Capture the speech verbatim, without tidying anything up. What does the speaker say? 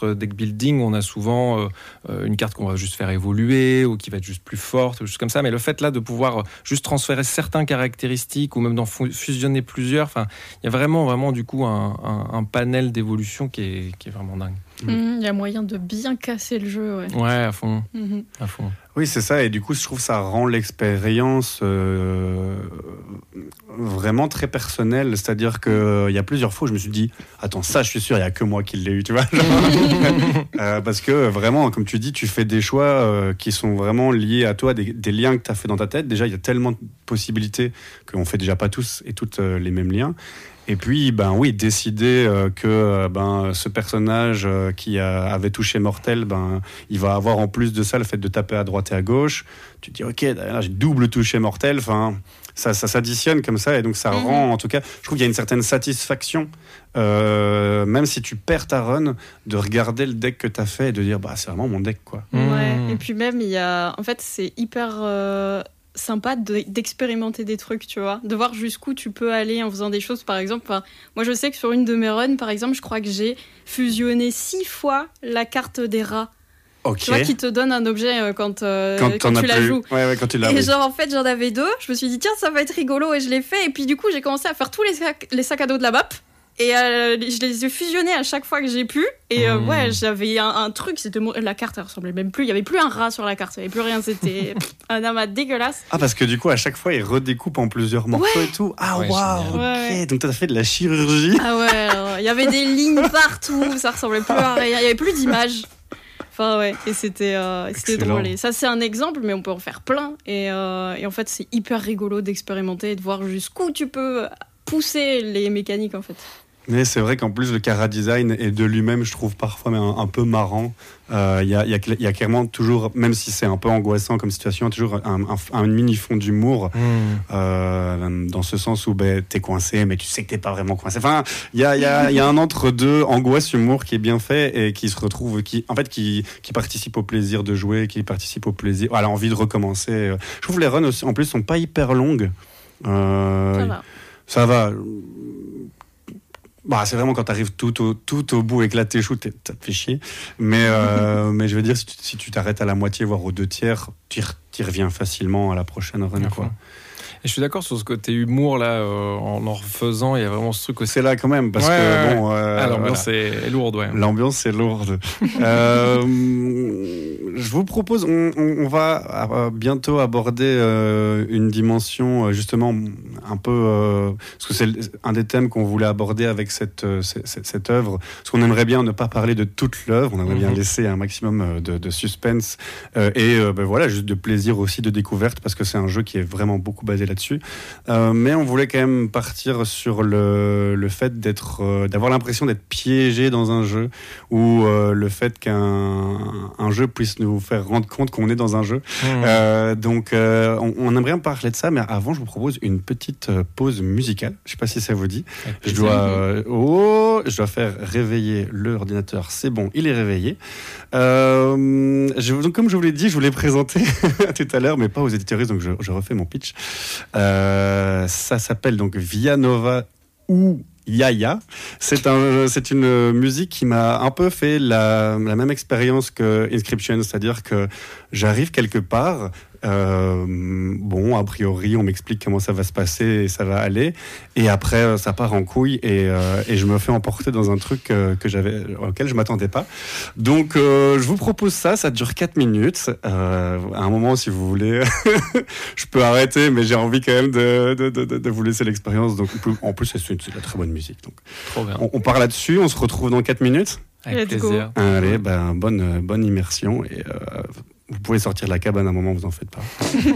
autres deck building, on a souvent euh, une carte qu'on va juste faire évoluer ou qui va être juste plus forte, ou juste comme ça. Mais le fait là de pouvoir juste transférer certaines caractéristiques ou même d'en fusionner plusieurs, enfin, il y a vraiment, vraiment du coup un, un, un panel d'évolution qui est, qui est vraiment dingue. Il mmh, y a moyen de bien casser le jeu. Ouais, ouais à fond. Mmh. À fond. Oui, c'est ça. Et du coup, je trouve que ça rend l'expérience euh, vraiment très personnelle. C'est-à-dire qu'il euh, y a plusieurs fois où je me suis dit « Attends, ça, je suis sûr, il n'y a que moi qui l'ai eu. » tu vois euh, Parce que vraiment, comme tu dis, tu fais des choix euh, qui sont vraiment liés à toi, des, des liens que tu as fait dans ta tête. Déjà, il y a tellement de possibilités qu'on ne fait déjà pas tous et toutes euh, les mêmes liens. Et puis, ben oui, décider euh, que ben, ce personnage euh, qui a, avait touché mortel, ben, il va avoir en plus de ça le fait de taper à droite et à gauche. Tu te dis, ok, là, j'ai double touché mortel. Enfin, ça, ça s'additionne comme ça. Et donc, ça mm-hmm. rend, en tout cas, je trouve qu'il y a une certaine satisfaction, euh, même si tu perds ta run, de regarder le deck que tu as fait et de dire, bah, c'est vraiment mon deck, quoi. Ouais. Mm. Et puis même, il y a... en fait, c'est hyper... Euh... sympa de, d'expérimenter des trucs, tu vois, de voir jusqu'où tu peux aller en faisant des choses. Par exemple, enfin, moi je sais que sur une de mes runs, par exemple, je crois que j'ai fusionné six fois la carte des rats. Okay. Tu vois, qui te donne un objet euh, quand, euh, quand, quand tu la plus... joues. Ouais, ouais, quand tu l'as, et oui. genre, en fait, j'en avais deux. Je me suis dit, tiens, ça va être rigolo, et je l'ai fait. Et puis, du coup, j'ai commencé à faire tous les, sac... les sacs à dos de la map. Et euh, je les ai fusionnés à chaque fois que j'ai pu. Et euh, mmh. ouais, j'avais un, un truc. C'était la carte, elle ressemblait même plus. Il y avait plus un rat sur la carte. Il y avait plus rien. C'était un amas dégueulasse. Ah, parce que du coup, à chaque fois, il redécoupe en plusieurs morceaux ouais. et tout. Ah, ouais, waouh. Ok. Ouais. Donc, t'as fait de la chirurgie. Ah ouais. Il y avait des lignes partout. Ça ressemblait plus à rien. Il y avait plus d'images. Enfin ouais. Et c'était, euh, c'était drôle. Et ça, c'est un exemple, mais on peut en faire plein. Et, euh, et en fait, c'est hyper rigolo d'expérimenter et de voir jusqu'où tu peux pousser les mécaniques en fait. Mais c'est vrai qu'en plus, le chara-design est de lui-même, je trouve parfois mais un, un peu marrant. Il euh, y, a, y, a, y a clairement toujours, même si c'est un peu angoissant comme situation, toujours un, un, un mini-fond d'humour. Mmh. Euh, dans ce sens où ben, t'es coincé, mais tu sais que t'es pas vraiment coincé. Enfin, il y a, y, a, y a un entre-deux angoisse-humour qui est bien fait et qui se retrouve, qui, en fait, qui, qui participe au plaisir de jouer, qui participe au plaisir, à l'envie de recommencer. Je trouve que les runs, aussi, en plus, sont pas hyper longues. Euh, ça va. Ça va. Bah, c'est vraiment quand tu arrives tout au, tout au bout et que là t'échoues, ça te fait chier. Mais, euh, mais je veux dire, si tu, si tu t'arrêtes à la moitié, voire aux deux tiers, tu y reviens facilement à la prochaine run. Quoi. Et je suis d'accord sur ce côté humour là, euh, en en refaisant, il y a vraiment ce truc aussi. C'est là quand même, parce ouais, que ouais, bon. Euh, ah, l'ambiance voilà. est, est lourde, ouais. L'ambiance est lourde. euh, je vous propose, on, on va bientôt aborder euh, une dimension justement un peu, euh, parce que c'est un des thèmes qu'on voulait aborder avec cette, cette, cette œuvre, parce qu'on aimerait bien ne pas parler de toute l'œuvre, on aimerait mm-hmm. bien laisser un maximum de, de suspense euh, et euh, ben voilà, juste de plaisir aussi, de découverte, parce que c'est un jeu qui est vraiment beaucoup basé là-dessus. Euh, mais on voulait quand même partir sur le, le fait d'être, euh, d'avoir l'impression d'être piégé dans un jeu, ou euh, le fait qu'un un jeu puisse nous faire rendre compte qu'on est dans un jeu. Mmh. Euh, donc euh, on, on aimerait bien parler de ça, mais avant je vous propose une petite pause musicale. Je ne sais pas si ça vous dit. Je dois, euh, oh, je dois faire réveiller l'ordinateur. C'est bon, il est réveillé. Euh, je, donc comme je vous l'ai dit, je vous l'ai présenté tout à l'heure, mais pas aux éditeuristes, donc je, je refais mon pitch. Euh, ça s'appelle donc Via Nova ou Yaya. C'est, un, c'est une musique qui m'a un peu fait la, la même expérience que Inscription, c'est-à-dire que j'arrive quelque part, euh, bon, a priori, on m'explique comment ça va se passer et ça va aller, et après, ça part en couille et, euh, et je me fais emporter dans un truc que, que j'avais, auquel je ne m'attendais pas. Donc, euh, je vous propose ça, ça dure quatre minutes. Euh, à un moment, si vous voulez, je peux arrêter, mais j'ai envie quand même de, de, de, de vous laisser l'expérience. Donc, en plus, c'est, une, c'est de la très bonne musique. Donc, trop bien. On, on part là-dessus, on se retrouve dans quatre minutes. Avec Let's plaisir. Go. Allez, ben, bonne, bonne immersion et euh, vous pouvez sortir de la cabane à un moment, vous en faites pas.